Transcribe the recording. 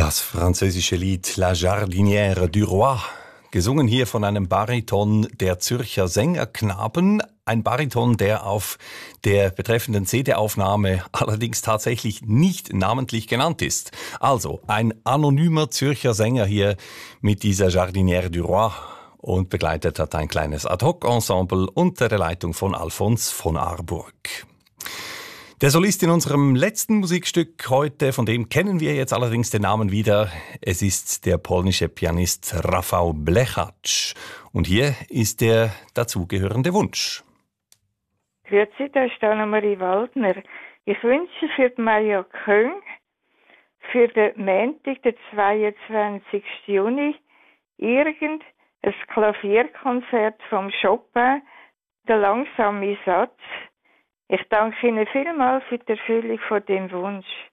Das französische Lied La Jardinière du Roi, gesungen hier von einem Bariton der Zürcher Sängerknaben. Ein Bariton, der auf der betreffenden CD-Aufnahme allerdings tatsächlich nicht namentlich genannt ist. Also ein anonymer Zürcher Sänger hier mit dieser Jardinière du Roi und begleitet hat ein kleines Ad-Hoc-Ensemble unter der Leitung von Alphonse von Arburg. Der Solist in unserem letzten Musikstück heute, von dem kennen wir jetzt allerdings den Namen wieder. Es ist der polnische Pianist Rafał Blechacz. Und hier ist der dazugehörende Wunsch. Grüezi, da ist Anna-Marie Waldner. Ich wünsche für die Maja Köng für den Montag, den 22. Juni, ein Klavierkonzert vom Chopin, der langsame Satz. Ich danke Ihnen vielmals für die Erfüllung von dem Wunsch.